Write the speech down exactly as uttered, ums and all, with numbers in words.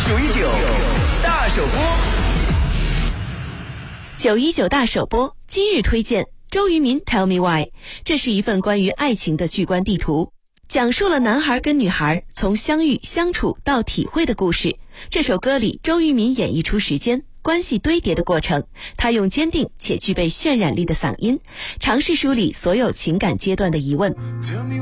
九一九大首播， 九一九大首播，今日推荐周渝民 Tell Me Why。 这是一份关于爱情的巨观地图，讲述了男孩跟女孩从相遇相处到体会的故事。这首歌里，周渝民演绎出时间关系堆叠的过程，他用坚定且具备渲染力的嗓音，尝试梳理所有情感阶段的疑问。